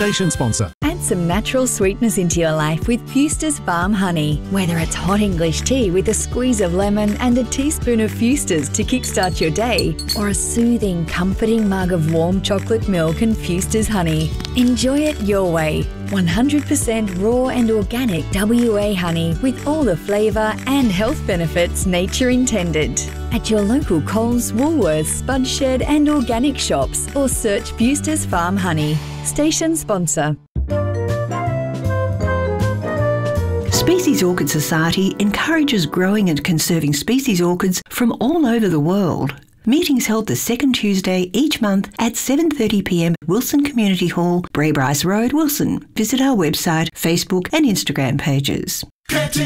Station sponsor. Add some natural sweetness into your life with Fuster's Farm Honey. Whether it's hot English tea with a squeeze of lemon and a teaspoon of Fuster's to kickstart your day, or a soothing, comforting mug of warm chocolate milk and Fuster's honey. Enjoy it your way. 100% raw and organic WA honey with all the flavour and health benefits nature intended. At your local Coles, Woolworths, Spud Shed and organic shops, or search Fuster's Farm Honey. Station sponsor. Species Orchid Society encourages growing and conserving species orchids from all over the world. Meetings held the second Tuesday each month at 7:30 p.m. at Wilson Community Hall, Bray Bryce Road, Wilson. Visit our website, Facebook and Instagram pages.